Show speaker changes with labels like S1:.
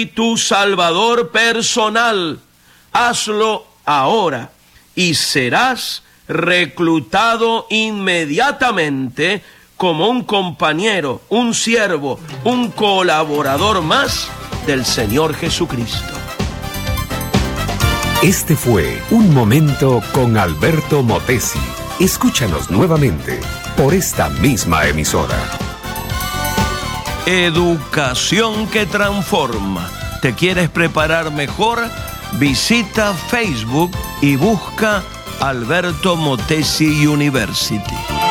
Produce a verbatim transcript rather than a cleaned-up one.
S1: tu Salvador personal. Hazlo ahora y serás reclutado inmediatamente como un compañero, un siervo, un colaborador más del Señor Jesucristo.
S2: Este fue Un Momento con Alberto Motesi. Escúchanos nuevamente por esta misma emisora.
S1: Educación que transforma. ¿Te quieres preparar mejor? Visita Facebook y busca Alberto Motesi University.